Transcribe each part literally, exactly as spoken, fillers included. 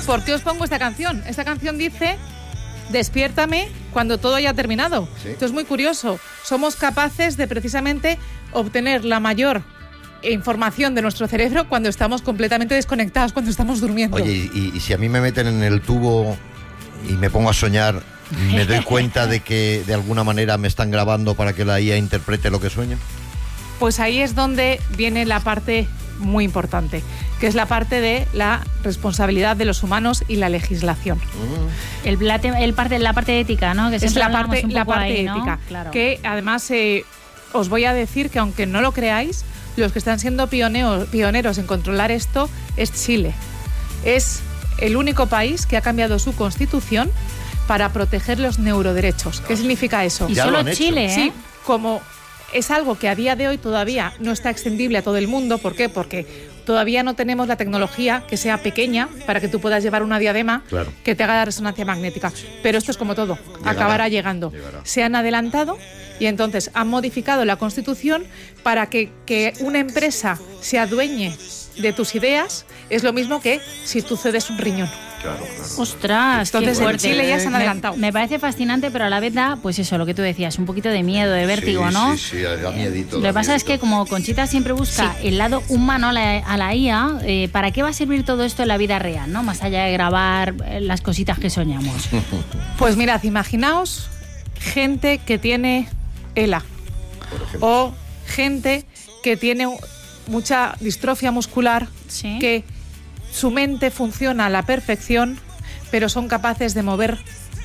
¿Por qué os pongo esta canción? Esta canción dice, despiértame cuando todo haya terminado. ¿Sí? Esto es muy curioso. Somos capaces de precisamente obtener la mayor información de nuestro cerebro cuando estamos completamente desconectados, cuando estamos durmiendo. Oye, y, y si a mí me meten en el tubo y me pongo a soñar, ¿me doy cuenta de que de alguna manera me están grabando para que la I A interprete lo que sueño? Pues ahí es donde viene la parte muy importante, que es la parte de la responsabilidad de los humanos y la legislación. Mm. El, plate, el parte, la parte ética, ¿no? Que es la parte, un la poco parte ahí, ¿no? ética, Claro. que además eh, os voy a decir que aunque no lo creáis, los que están siendo pioneros, pioneros en controlar esto es Chile. Es el único país que ha cambiado su constitución para proteger los neuroderechos. ¿Qué significa eso? Y solo Chile, ¿eh? Sí, como es algo que a día de hoy todavía no está extendible a todo el mundo. ¿Por qué? Porque todavía no tenemos la tecnología que sea pequeña para que tú puedas llevar una diadema Claro. que te haga la resonancia magnética. Pero esto es como todo, Llegará. acabará llegando. Llegará. Se han adelantado y entonces han modificado la Constitución para que, que una empresa se adueñe de tus ideas. Es lo mismo que si tú cedes un riñón. Claro, claro. Ostras, Entonces qué en fuerte. Chile ya se han Me- adelantado. Me, parece fascinante, pero a la vez da, pues eso, lo que tú decías, un poquito de miedo, de vértigo, Sí, ¿no? Sí, sí, da miedito. Lo da que pasa es miedito. que como Conchita siempre busca el lado humano a la, a la I A, eh, ¿para qué va a servir todo esto en la vida real, no? Más allá de grabar eh, las cositas que soñamos. Pues mirad, imaginaos gente que tiene ELA Por ejemplo. o gente que tiene mucha distrofia muscular, Sí. que su mente funciona a la perfección, pero son capaces de mover,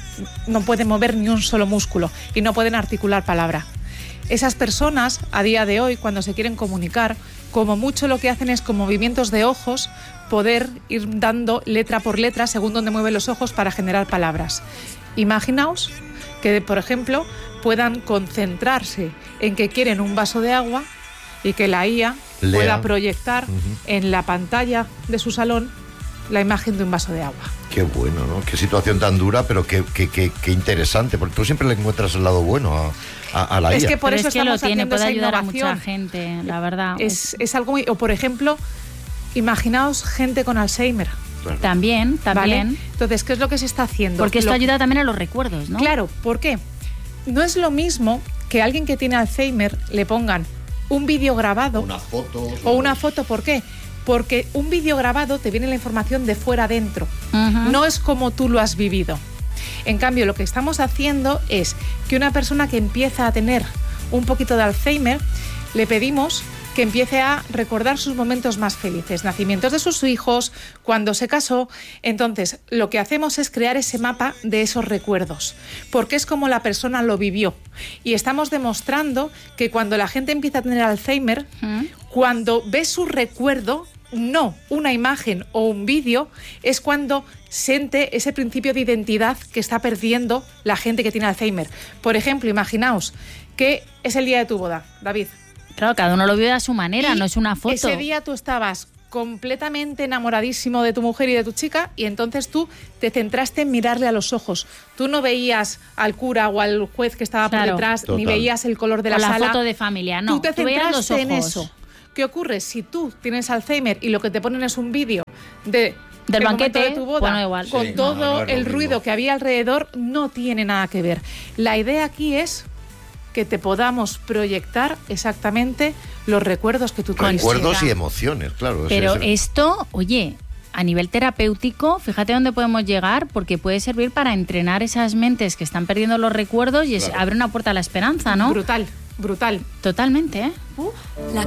no pueden mover ni un solo músculo y no pueden articular palabra. Esas personas, a día de hoy, cuando se quieren comunicar, como mucho lo que hacen es con movimientos de ojos poder ir dando letra por letra según donde mueven los ojos para generar palabras. Imaginaos que, por ejemplo, puedan concentrarse en que quieren un vaso de agua y que la I A Lea. pueda proyectar Ujú. en la pantalla de su salón la imagen de un vaso de agua. Qué bueno, ¿no? Qué situación tan dura, pero qué, qué, qué, qué interesante, porque tú siempre le encuentras el lado bueno a, a, a la Es I A. que por Pero eso es que lo estamos tiene, haciendo puede esa ayudar a innovación. mucha gente, la verdad. Es, es algo muy... O, por ejemplo, imaginaos gente con Alzheimer, Claro. También, también. ¿vale? Entonces, ¿qué es lo que se está haciendo? Porque esto Lo- ayuda también a los recuerdos, ¿no? Claro, ¿por qué? No es lo mismo que a alguien que tiene Alzheimer le pongan un vídeo grabado Una foto. o una foto. ¿Por qué? Porque un vídeo grabado te viene la información de fuera adentro. Ujú. No es como tú lo has vivido. En cambio, lo que estamos haciendo es que una persona que empieza a tener un poquito de Alzheimer, le pedimos que empiece a recordar sus momentos más felices, nacimientos de sus hijos, cuando se casó. Entonces, lo que hacemos es crear ese mapa de esos recuerdos, porque es como la persona lo vivió. Y estamos demostrando que cuando la gente empieza a tener Alzheimer, Ujú. cuando ve su recuerdo, no una imagen o un vídeo, es cuando siente ese principio de identidad que está perdiendo la gente que tiene Alzheimer. Por ejemplo, imaginaos que es el día de tu boda, David. Claro, cada uno lo vive a su manera, Y no es una foto. Ese día tú estabas completamente enamoradísimo de tu mujer y de tu chica y entonces tú te centraste en mirarle a los ojos. Tú no veías al cura o al juez que estaba Claro. por detrás, Total. ni veías el color de la O la sala. foto de familia, no. Tú te Tú veías los centraste en ojos. eso. ¿Qué ocurre? Si tú tienes Alzheimer y lo que te ponen es un vídeo de Del el momento banquete, de tu boda, bueno, igual. con Sí, no, todo no es lo el mismo. ruido que había alrededor, no tiene nada que ver. La idea aquí es que te podamos proyectar exactamente los recuerdos que tú tienes. Recuerdos y emociones, claro. ese Pero es el- esto, oye, a nivel terapéutico, fíjate dónde podemos llegar, porque puede servir para entrenar esas mentes que están perdiendo los recuerdos y es- Claro. abre una puerta a la esperanza, ¿no? Brutal, brutal. Totalmente, ¿eh? La